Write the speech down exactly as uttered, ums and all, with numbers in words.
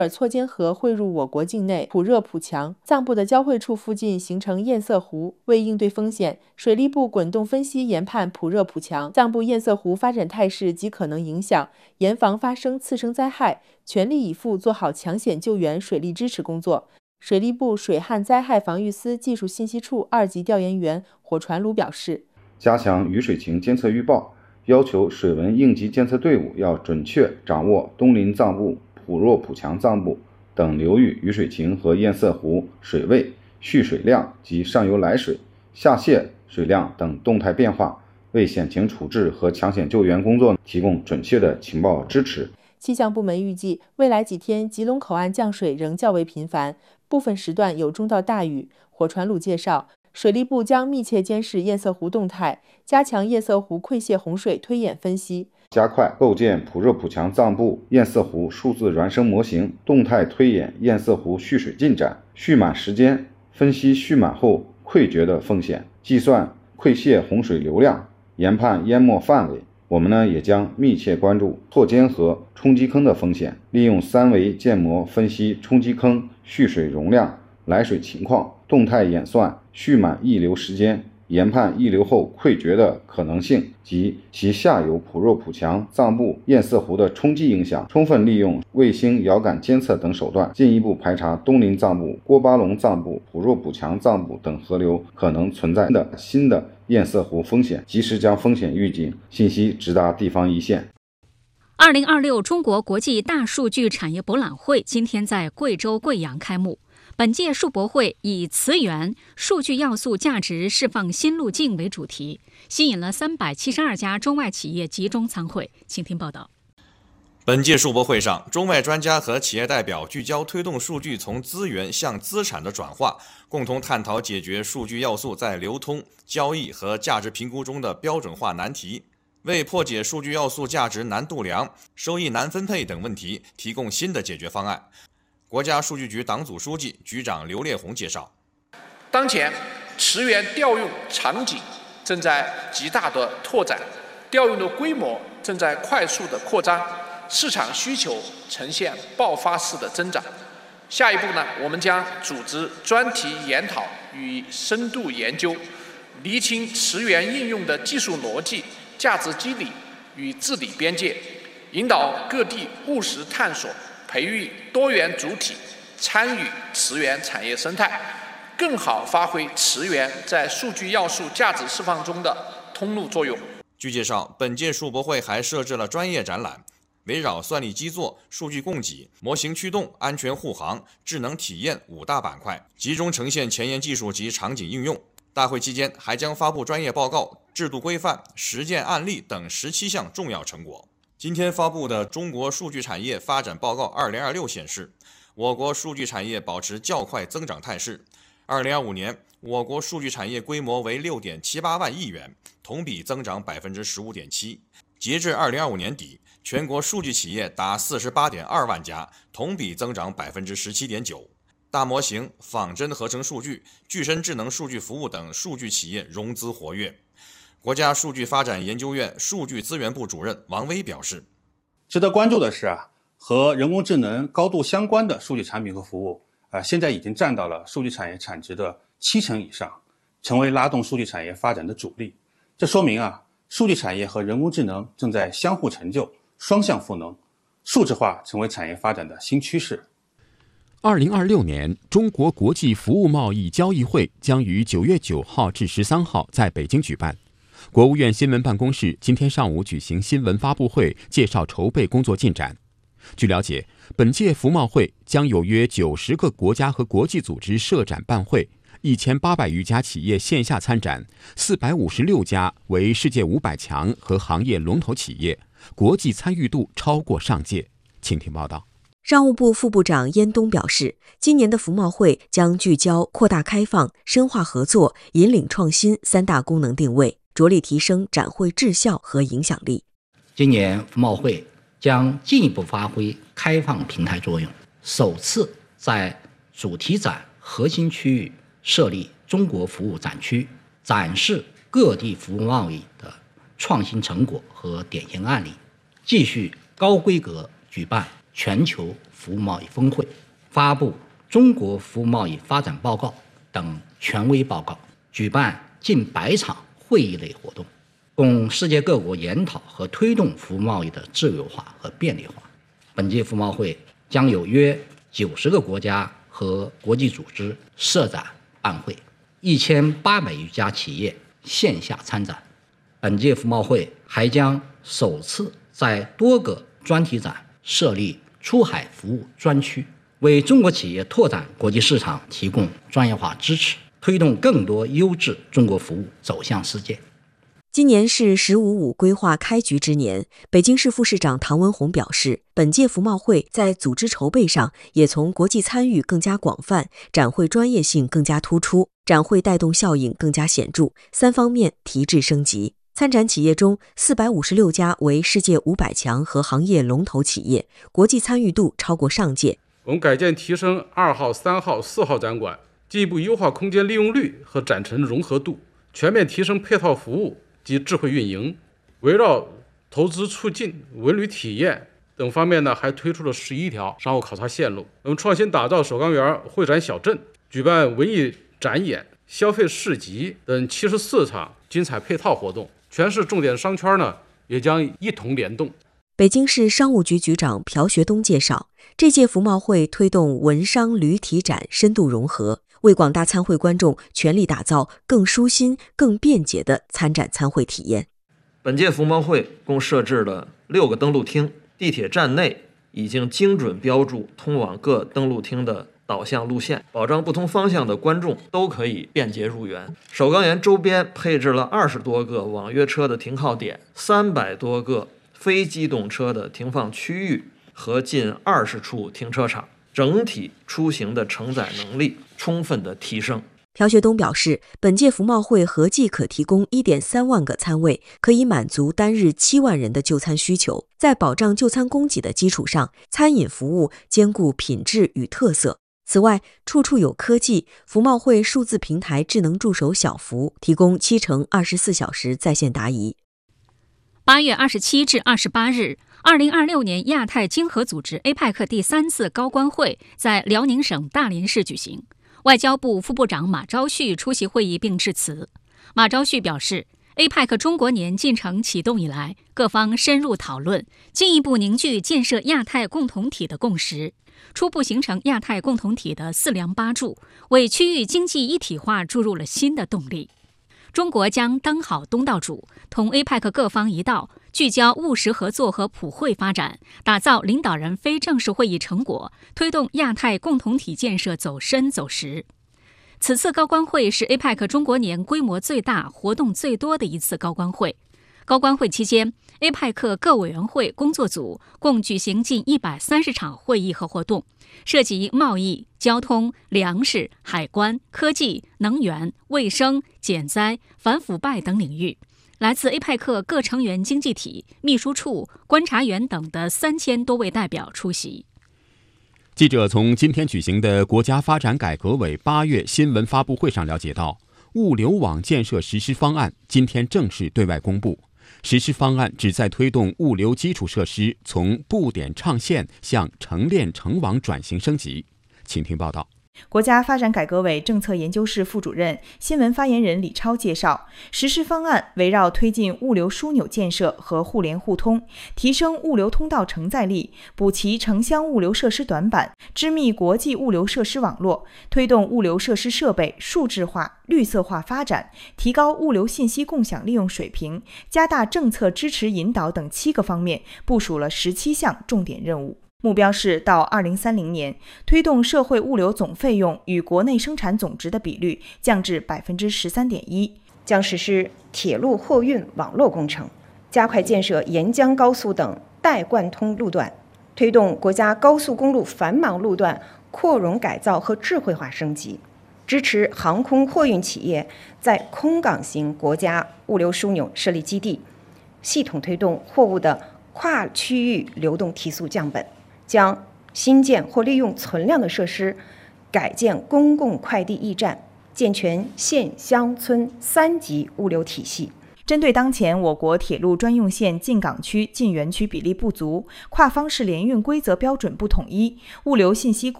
而错间河汇入我国境内，普热普强藏布的交汇处附近形成堰塞湖。为应对风险，水利部滚动分析研判普热普强藏布堰塞湖发展态势及可能影响，严防发生次生灾害，全力以赴做好抢险救援、水利支持工作。水利部水旱灾害防御司技术信息处二级调研员火传鲁表示， 加强雨水情监测预报，要求水文应急监测队伍要准确掌握东临藏布、普若普强藏布等流域雨水情和堰塞湖水位、蓄水量及上游来水、下泄水量等动态变化，为险情处置和抢险救援工作提供准确的情报支持。 气象部门预计，未来几天吉隆口岸降水仍较为频繁，部分时段有中到大雨。火传鲁介绍，水利部将密切监视堰塞湖动态，加强堰塞湖溃泄洪水推演分析， 加快构建普热普强藏布堰塞湖数字孪生模型，动态推演堰塞湖蓄水进展、蓄满时间，分析蓄满后溃决的风险，计算溃泄洪水流量，研判淹没范围。我们呢也将密切关注错间河冲击坑的风险，利用三维建模分析冲击坑蓄水容量、来水情况，动态演算蓄满溢流时间，研判溢流后溃决的可能性及其下游普若普强藏布堰塞湖的冲击影响，充分利用卫星遥感监测等手段，进一步排查东临藏布、郭巴龙藏布、普若普强藏布等河流可能存在的新的堰塞湖风险，及时将风险预警信息直达地方一线。 二零二六中国国际大数据产业博览会今天在贵州贵阳开幕。本届数博会以词源数据要素价值释放新路径为主题，吸引了三百七十二家中外企业集中参会。请听报道。 本届数博会上，中外专家和企业代表聚焦推动数据从资源向资产的转化，共同探讨解决数据要素在流通、交易和价值评估中的标准化难题，为破解数据要素价值难度量、收益难分配等问题提供新的解决方案。国家数据局党组书记、局长刘烈宏介绍， 当前词源调用场景正在极大的拓展，调用的规模正在快速的扩张，市场需求呈现爆发式的增长。下一步呢，我们将组织专题研讨与深度研究，厘清词源应用的技术逻辑、价值机理与治理边界，引导各地务实探索，培育多元主体参与词源产业生态，更好发挥词源在数据要素价值释放中的通路作用。 据介绍，本届数博会还设置了专业展览，围绕算力基座、数据供给、模型驱动、安全护航、智能体验五大板块，集中呈现前沿技术及场景应用。大会期间还将发布专业报告、制度规范、实践案例等十七项重要成果。今天发布的《中国数据产业发展报告二零二六》显示，我国数据产业保持较快增长态势。二零二五年，我国数据产业规模为六点七八万亿元，同比增长百分之十五点七。截至二零二五年底，全国数据企业达四十八点二万家，同比增长百分之十七点九。大模型、仿真合成数据、具身智能数据服务等数据企业融资活跃。国家数据发展研究院数据资源部主任王威表示， 值得关注的是啊，和人工智能高度相关的数据产品和服务啊，现在已经占到了数据产业产值的七成以上，成为拉动数据产业发展的主力。这说明啊，数据产业和人工智能正在相互成就，双向赋能，数字化成为产业发展的新趋势。 二零二六年中国国际服务贸易交易会将于九月九号至十三号在北京举办。国务院新闻办公室今天上午举行新闻发布会，介绍筹备工作进展。据了解，本届服贸会将有约九十个国家和国际组织设展办会，一千八百余家企业线下参展，四百五十六家为世界五百强和行业龙头企业，国际参与度超过上届。请听报道。 商务部副部长燕东表示，今年的服贸会将聚焦扩大开放、深化合作、引领创新三大功能定位，着力提升展会质效和影响力。 今年服贸会将进一步发挥开放平台作用，首次在主题展核心区域设立中国服务展区，展示各地服务贸易的创新成果和典型案例，继续高规格举办全球服务贸易峰会，发布中国服务贸易发展报告等权威报告，举办近百场会议类活动，供世界各国研讨和推动服务贸易的自由化和便利化。本届服贸会将有约九十个国家和国际组织设展办会，一千八百余家企业线下参展。本届服贸会还将首次在多个专题展设立出海服务专区，为中国企业拓展国际市场提供专业化支持，推动更多优质中国服务走向世界。 今年是“十五五”规划开局之年，北京市副市长唐文宏表示，本届服贸会在组织筹备上也从国际参与更加广泛，展会专业性更加突出，展会带动效应更加显著，三方面提质升级。参展企业中，四百五十六家为世界五百强和行业龙头企业，国际参与度超过上届。 我们改建提升二号、三号、四号展馆，进一步优化空间利用率和展陈融合度，全面提升配套服务及智慧运营。围绕投资促进、文旅体验等方面呢，还推出了十一条商务考察线路。我们创新打造首钢园会展小镇，举办文艺展演、消费市集等七十四场精彩配套活动。全市重点商圈呢，也将一同联动。 北京市商务局局长朴学东介绍，这届服贸会推动文商旅体展深度融合，为广大参会观众全力打造更舒心、更便捷的参展参会体验。 本届服贸会共设置了六个登陆厅，地铁站内已经精准标注通往各登陆厅的导向路线，保障不同方向的观众都可以便捷入园。首钢园周边配置了二十多个网约车的停靠点，三百多个非机动车的停放区域和近二十处停车场，整体出行的承载能力充分的提升。 朴学东表示，本届服贸会合计可提供 一点三万个餐位，可以满足单日七万人的就餐需求。在保障就餐供给的基础上，餐饮服务兼顾品质与特色。此外，处处有科技，服贸会数字平台智能助手小服提供七乘二十四小时在线答疑。 八月二十七至二十八日，二零二六年亚太经合组织 A P E C 第三次高官会在辽宁省大连市举行。外交部副部长马朝旭出席会议并致辞。马朝旭表示， A P E C 中国年进程启动以来，各方深入讨论，进一步凝聚建设亚太共同体的共识，初步形成亚太共同体的四梁八柱，为区域经济一体化注入了新的动力。中国将当好东道主，同 A P E C 各方一道，聚焦务实合作和普惠发展，打造领导人非正式会议成果，推动亚太共同体建设走深走实。此次高官会是 A P E C 中国年规模最大、活动最多的一次高官会。高官会期间， A P E C 各委员会工作组共举行近一百三十场会议和活动，涉及贸易、交通、粮食、海关、科技、能源、卫生、减灾、反腐败等领域。来自 A P E C 各成员经济体、秘书处、观察员等的三千多位代表出席。 记者从今天举行的国家发展改革委八月新闻发布会上了解到，物流网建设实施方案今天正式对外公布。实施方案旨在推动物流基础设施从布点倡线向成链成网转型升级。请听报道。 国家发展改革委政策研究室副主任、新闻发言人李超介绍，实施方案围绕推进物流枢纽建设和互联互通，提升物流通道承载力，补齐城乡物流设施短板，织密国际物流设施网络，推动物流设施设备数字化、绿色化发展，提高物流信息共享利用水平，加大政策支持引导等七个方面，部署了十七项重点任务。目标是到二零三零年，推动社会物流总费用与国内生产总值的比率降至百分之十三点一。 将实施铁路货运网络工程，加快建设沿江高速等带贯通路段，推动国家高速公路繁忙路段扩容改造和智慧化升级，支持航空货运企业在空港型国家物流枢纽设立基地，系统推动货物的跨区域流动提速降本。将新建或利用存量的设施改建公共快递驿站，健全县乡村三级物流体系。 针对当前我国铁路专用线进港区、进园区比例不足，跨方式联运规则标准不统一，物流信息